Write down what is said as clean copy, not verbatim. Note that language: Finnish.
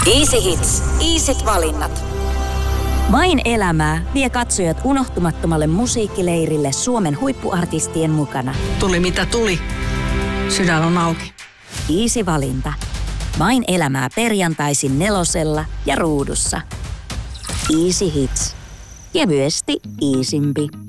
Easy Hits. Easyt valinnat. Main elämää vie katsojat unohtumattomalle musiikkileirille Suomen huippuartistien mukana. Tuli mitä tuli. Sydän on auki. Easy valinta. Main elämää perjantaisin 4 ja Ruudussa. Easy Hits. Kevyesti easympi.